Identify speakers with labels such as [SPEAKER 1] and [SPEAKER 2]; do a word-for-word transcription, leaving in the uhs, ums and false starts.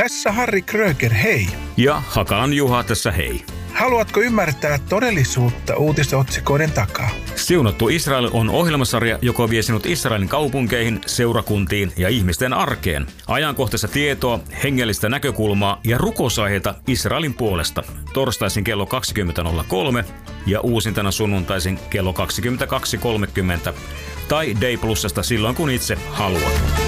[SPEAKER 1] Tässä Harry Kröger, hei.
[SPEAKER 2] Ja Hakalan Juha tässä hei.
[SPEAKER 1] Haluatko ymmärtää todellisuutta uutisotsikoiden takaa?
[SPEAKER 2] Siunattu Israel on ohjelmasarja, joka vie sinut Israelin kaupunkeihin, seurakuntiin ja ihmisten arkeen. Ajankohtaista tietoa, hengellistä näkökulmaa ja rukousaiheita Israelin puolesta. Torstaisin kello kaksikymmentä nolla kolme ja uusintana sunnuntaisin kello kaksikymmentäkaksi kolmekymmentä tai Day Plusasta silloin kun itse haluat.